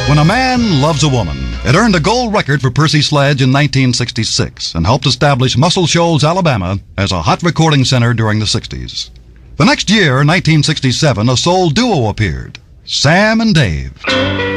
When a Man Loves a Woman. It earned a gold record for Percy Sledge in 1966 and helped establish Muscle Shoals, Alabama as a hot recording center during the 60s. The next year, 1967, a soul duo appeared, Sam and Dave.